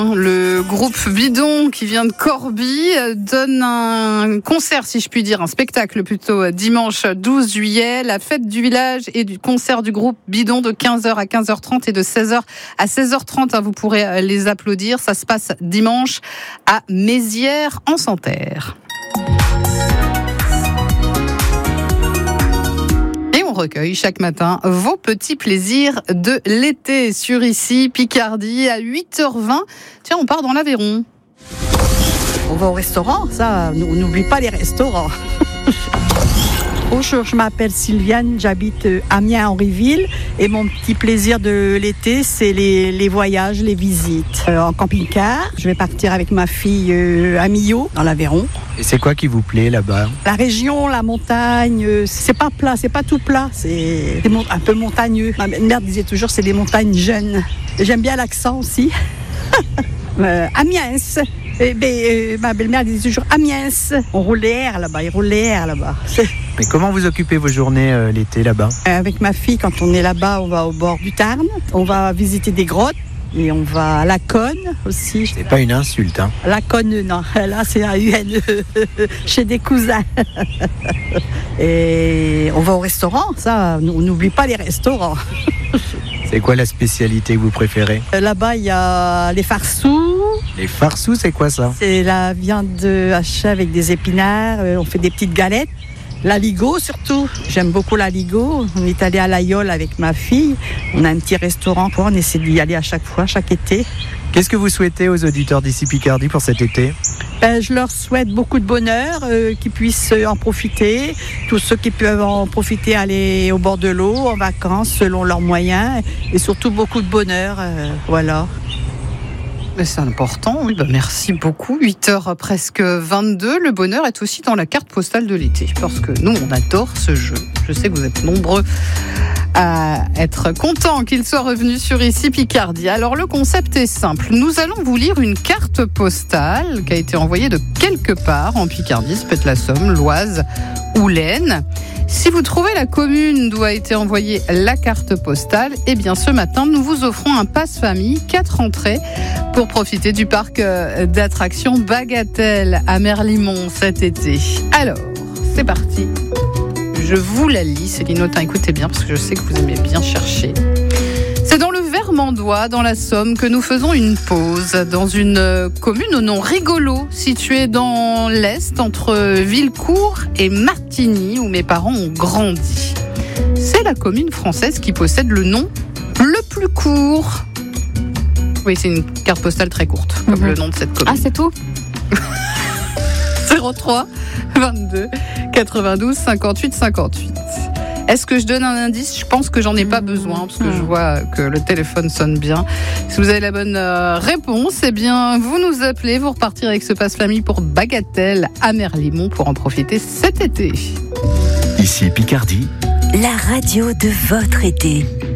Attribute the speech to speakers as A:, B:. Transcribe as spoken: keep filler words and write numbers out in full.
A: Le groupe Bidon qui vient de Corbie donne un concert, si je puis dire, un spectacle plutôt, dimanche douze juillet, la fête du village et du concert du groupe Bidon de quinze heures à quinze heures trente et de seize heures à seize heures trente. Vous pourrez les applaudir. Ça se passe dimanche à Mézières en Santerre. On recueille chaque matin vos petits plaisirs de l'été sur ici, Picardie, à huit heures vingt. Tiens, on part dans l'Aveyron.
B: On va au restaurant, ça, on n'oublie pas les restaurants. Bonjour, je m'appelle Sylviane, j'habite Amiens-Henryville et mon petit plaisir de l'été, c'est les, les voyages, les visites. Euh, en camping-car, je vais partir avec ma fille euh, à Millau, dans l'Aveyron.
C: Et c'est quoi qui vous plaît là-bas ?
B: La région, la montagne, euh, c'est pas plat, c'est pas tout plat, c'est un peu montagneux. Ma mère disait toujours c'est des montagnes jeunes. J'aime bien l'accent aussi. euh, Amiens. Eh ben, euh, ma belle-mère disait toujours Amiens. On roule l'air là-bas, il roule l'air là-bas.
C: Mais comment vous occupez vos journées euh, l'été là-bas ?
B: euh, Avec ma fille, quand on est là-bas, on va au bord du Tarn. On va visiter des grottes. Et on va à la Conne aussi.
C: C'est pas une insulte, hein ?
B: La Conne, non. Là, c'est à U N E, chez des cousins. Et on va au restaurant, ça, on n'oublie pas les restaurants.
C: C'est quoi la spécialité que vous préférez ?
B: Là-bas, il y a les farsous.
C: Les farsous, c'est quoi ça ?
B: C'est la viande hachée avec des épinards. On fait des petites galettes. L'aligot surtout, j'aime beaucoup l'aligot. On est allé à l'Aïole avec ma fille. On a un petit restaurant, quoi. On essaie d'y aller à chaque fois, chaque été.
C: Qu'est-ce que vous souhaitez aux auditeurs d'ici Picardie pour cet été ?
B: Ben, je leur souhaite beaucoup de bonheur, euh, qu'ils puissent en profiter. Tous ceux qui peuvent en profiter, aller au bord de l'eau, en vacances, selon leurs moyens. Et surtout beaucoup de bonheur, euh, voilà.
A: C'est important, oui, bah merci beaucoup. huit heures presque vingt-deux. Le bonheur est aussi dans la carte postale de l'été. Parce que nous, on adore ce jeu. Je sais que vous êtes nombreux à être contents qu'il soit revenu sur ici Picardie. Alors le concept est simple. Nous allons vous lire une carte postale qui a été envoyée de quelque part en Picardie, ça peut être la Somme, l'Oise ou l'Aisne. Si vous trouvez la commune d'où a été envoyée la carte postale, eh bien ce matin, nous vous offrons un passe-famille, quatre entrées, pour profiter du parc d'attractions Bagatelle à Merlimont cet été. Alors, c'est parti. Je vous la lis, Céline Autain, écoutez bien, parce que je sais que vous aimez bien chercher. C'est dans le Vermandois, dans la Somme, que nous faisons une pause dans une commune au nom rigolo, située dans l'Est, entre Villecourt et Martigny, où mes parents ont grandi. C'est la commune française qui possède le nom le plus court. Oui, c'est une carte postale très courte, comme mmh. le nom de cette commune.
D: Ah, c'est tout ?
A: zéro trois vingt-deux quatre-vingt-douze cinquante-huit cinquante-huit. Est-ce que je donne un indice ? Je pense que j'en ai pas besoin parce que je vois que le téléphone sonne bien. Si vous avez la bonne réponse, eh bien, vous nous appelez, vous repartirez avec ce passe-famille pour Bagatelle à Merlimont pour en profiter cet été.
E: Ici Picardie,
F: la radio de votre été.